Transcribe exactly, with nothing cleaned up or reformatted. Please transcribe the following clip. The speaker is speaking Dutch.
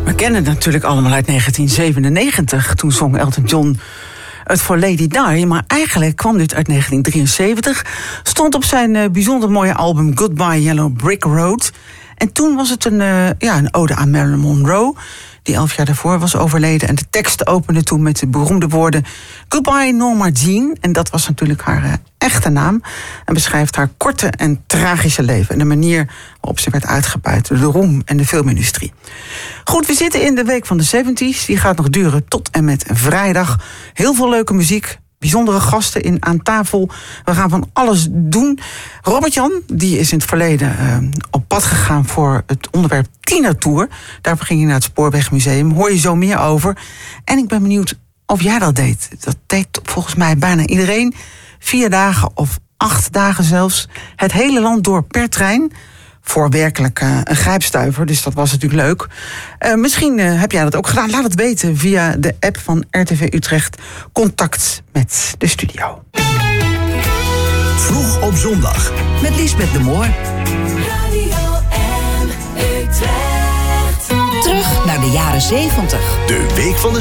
We kennen het natuurlijk allemaal uit negentien zevenennegentig. Toen zong Elton John het voor Lady Di. Maar eigenlijk kwam dit uit negentien drieënzeventig. Stond op zijn uh, bijzonder mooie album Goodbye Yellow Brick Road. En toen was het een, uh, ja, een ode aan Marilyn Monroe, die elf jaar daarvoor was overleden. En de tekst opende toen met de beroemde woorden Goodbye Norma Jean. En dat was natuurlijk haar uh, echte naam. En beschrijft haar korte en tragische leven. En de manier waarop ze werd uitgebuit door de roem en de filmindustrie. Goed, we zitten in de week van de zeventies. Die gaat nog duren tot en met vrijdag. Heel veel leuke muziek. Bijzondere gasten in aan tafel. We gaan van alles doen. Robert-Jan, die is in het verleden uh, op pad gegaan voor het onderwerp Tienertour. Daarvoor ging hij naar het Spoorwegmuseum. Hoor je zo meer over. En ik ben benieuwd of jij dat deed. Dat deed volgens mij bijna iedereen. Vier dagen of acht dagen zelfs. Het hele land door per trein. Voor werkelijk uh, een grijpstuiver, dus dat was natuurlijk leuk. Uh, misschien uh, heb jij dat ook gedaan. Laat het weten via de app van R T V Utrecht. Contact met de studio. Vroeg op zondag. Met Liesbeth de Moor. Radio M Utrecht. Terug naar de jaren zeventig. De week van de